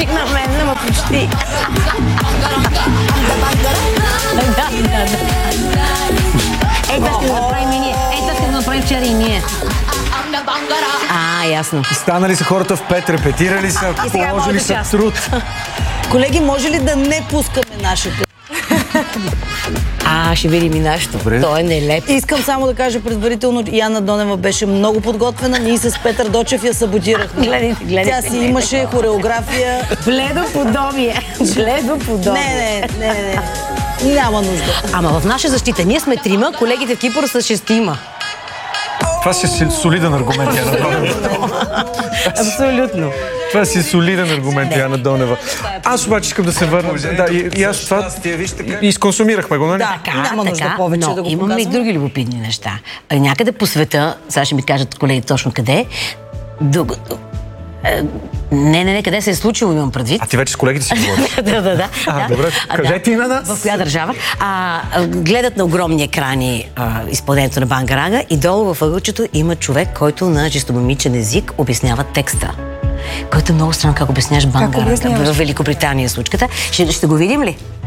личик на мен, ама почти. Да. Ей, това ще направим и ние. Ей, това ще направим вчера и ние. Ясно. Станали са хората в 5, репетирали са, положили са труд. Колеги, може ли да не пускаме нашето? Ще видим и нашето. То е нелепо. Искам само да кажа предварително, Яна Донева беше много подготвена. Ние с Петър Дочев я саботирахме. Гледайте. Тя си имаше хореография. Бледоподобие. Не. Няма нужда. Ама в наша защита ние сме 3, колегите в Кипър са 6. Това си солиден аргумент, Яна Донева. Абсолютно. Това си солиден аргумент, Яна Донева. Аз обаче искам да се върна. Да, и аз това изконсумирахме го, нали? Да, няма нужда повече да го показвам. Имаме и други любопитни неща. Някъде по света, сега ще ми кажат колегите точно къде, не, къде се е случило, имам предвид. А ти вече с колегите си говориш? Да. Добре, кажете и на нас. В коя държава? Гледат на огромни екрани изпълнението на Бангарага и долу в ъгълчето има човек, който на жестомимичен език обяснява текста. Който е много странно как обясняваш Бангарага. В Великобритания случката. Ще го видим ли?